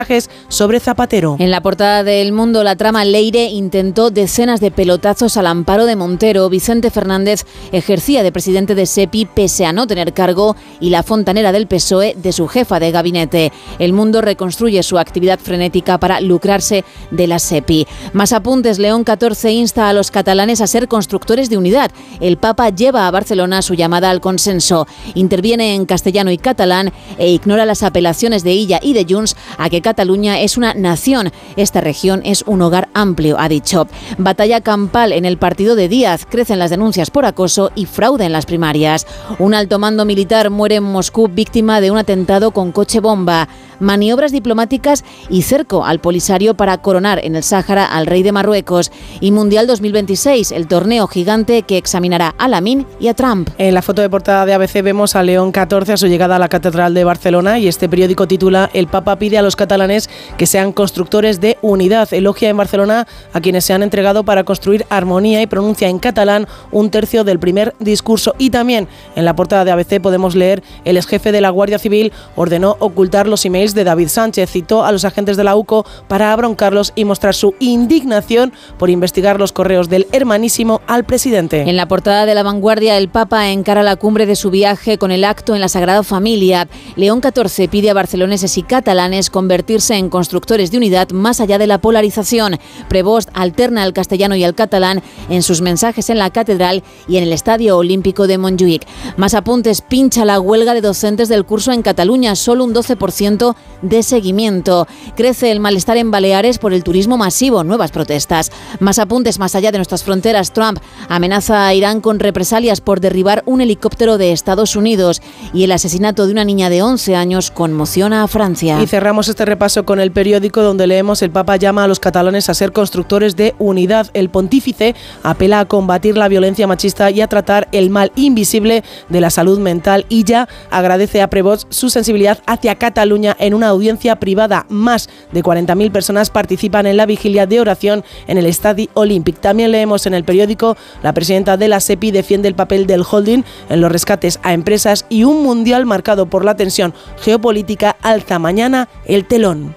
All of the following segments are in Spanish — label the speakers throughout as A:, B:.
A: sobre Zapatero.
B: En la portada del Mundo, la trama Leire intentó decenas de pelotazos al amparo de Montero. Vicente Fernández ejercía de presidente de SEPI pese a no tener cargo y la fontanera del PSOE de su jefa de gabinete. El Mundo reconstruye su actividad frenética para lucrarse de la SEPI. Más apuntes, León XIV insta a los catalanes a ser constructores de unidad. El Papa lleva a Barcelona su llamada al consenso. Interviene en castellano y catalán e ignora las apelaciones de Illa y de Junts a que Cataluña es una nación. Esta región es un hogar amplio, ha dicho. Batalla campal en el partido de Díaz. Crecen las denuncias por acoso y fraude en las primarias. Un alto mando militar muere en Moscú víctima de un atentado con coche bomba. Maniobras diplomáticas y cerco al Polisario para coronar en el Sáhara al rey de Marruecos. Y Mundial 2026, el torneo gigante que examinará a Lamine y a Trump.
A: En la foto de portada de ABC vemos a León XIV a su llegada a la Catedral de Barcelona y este periódico titula: El Papa pide a los catalanes que sean constructores de unidad. Elogia en Barcelona a quienes se han entregado para construir armonía y pronuncia en catalán un tercio del primer discurso. Y también en la portada de ABC podemos leer: el exjefe de la Guardia Civil ordenó ocultar los emails de David Sánchez. Citó a los agentes de la UCO para abroncarlos y mostrar su indignación por investigar los correos del hermanísimo al presidente.
B: En la portada de La Vanguardia, el Papa encara la cumbre de su viaje con el acto en la Sagrada Familia. León XIV pide a barceloneses y catalanes convertirse en constructores de unidad más allá de la polarización. Prevost alterna el castellano y el catalán en sus mensajes en la catedral y en el Estadio Olímpico de Montjuïc. Más apuntes, pincha la huelga de docentes del curso en Cataluña, solo un 12% de seguimiento. Crece el malestar en Baleares por el turismo masivo, nuevas protestas. Más apuntes, más allá de nuestras fronteras, Trump amenaza a Irán con represalias por derribar un helicóptero de Estados Unidos y el asesinato de una niña de 11 años conmociona a Francia.
A: Y cerramos este repaso con el periódico donde leemos: el Papa llama a los catalanes a ser constructores de unidad. El pontífice apela a combatir la violencia machista y a tratar el mal invisible de la salud mental y ya agradece a Prevost su sensibilidad hacia Cataluña en una audiencia privada. Más de 40.000 personas participan en la vigilia de oración en el Estadi Olímpic. También leemos en el periódico: la presidenta de la SEPI defiende el papel del holding en los rescates a empresas y un mundial marcado por la tensión geopolítica alza mañana el telón.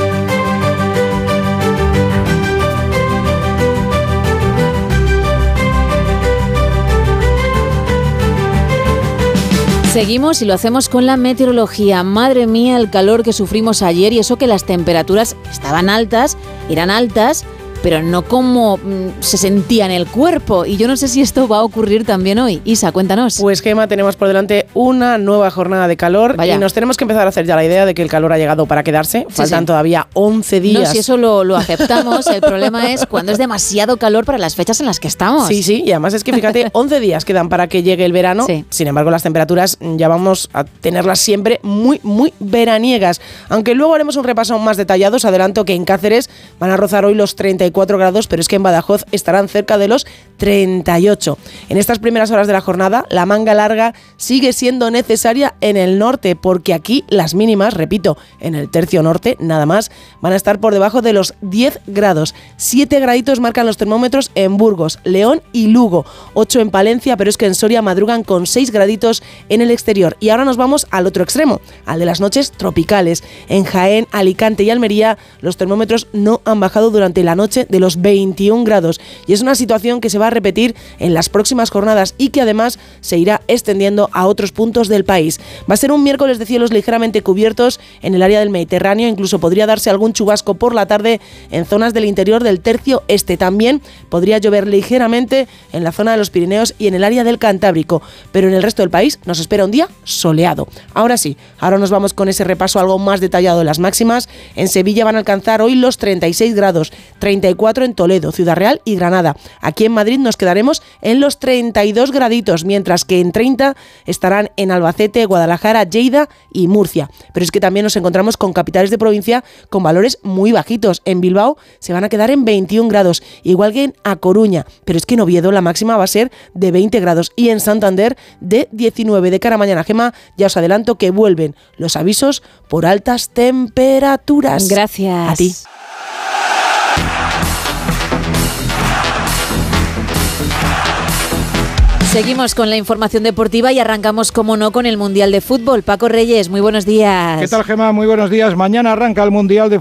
B: Seguimos y lo hacemos con la meteorología. Madre mía, el calor que sufrimos ayer, y eso que las temperaturas estaban altas, eran altas, pero no como se sentía en el cuerpo. Y yo no sé si esto va a ocurrir también hoy. Isa, cuéntanos.
A: Pues, Gemma, tenemos por delante una nueva jornada de calor.
B: Vaya.
A: Y nos tenemos que empezar a hacer ya la idea de que el calor ha llegado para quedarse. Faltan todavía 11 días.
B: No, si eso lo aceptamos. El problema es cuando es demasiado calor para las fechas en las que estamos.
A: Sí, y además es que fíjate, 11 días quedan para que llegue el verano.
B: Sí.
A: Sin embargo, las temperaturas ya vamos a tenerlas siempre muy, muy veraniegas. Aunque luego haremos un repaso más detallado. Os adelanto que en Cáceres van a rozar hoy los 34 grados, pero es que en Badajoz estarán cerca de los 38. En estas primeras horas de la jornada, la manga larga sigue siendo necesaria en el norte, porque aquí las mínimas, repito, en el tercio norte, nada más, van a estar por debajo de los 10 grados. 7 graditos marcan los termómetros en Burgos, León y Lugo. 8 en Palencia, pero es que en Soria madrugan con 6 graditos en el exterior. Y ahora nos vamos al otro extremo, al de las noches tropicales. En Jaén, Alicante y Almería, los termómetros no han bajado durante la noche de los 21 grados. Y es una situación que se va a repetir en las próximas jornadas y que además se irá extendiendo a otros puntos del país. Va a ser un miércoles de cielos ligeramente cubiertos en el área del Mediterráneo, incluso podría darse algún chubasco por la tarde en zonas del interior del tercio este. También podría llover ligeramente en la zona de los Pirineos y en el área del Cantábrico, pero en el resto del país nos espera un día soleado. Ahora sí, ahora nos vamos con ese repaso algo más detallado de las máximas. En Sevilla van a alcanzar hoy los 36 grados, 34 en Toledo, Ciudad Real y Granada. Aquí en Madrid nos quedaremos en los 32 graditos, mientras que en 30 estarán en Albacete, Guadalajara, Lleida y Murcia. Pero es que también nos encontramos con capitales de provincia con valores muy bajitos. En Bilbao se van a quedar en 21 grados, igual que en A Coruña, pero es que en Oviedo la máxima va a ser de 20 grados y en Santander de 19. De cara a mañana, Gemma, ya os adelanto que vuelven los avisos por altas temperaturas.
B: Gracias.
A: A ti.
B: Seguimos con la información deportiva y arrancamos, como no, con el Mundial de Fútbol. Paco Reyes, muy buenos días.
C: ¿Qué tal, Gemma? Muy buenos días. Mañana arranca el Mundial de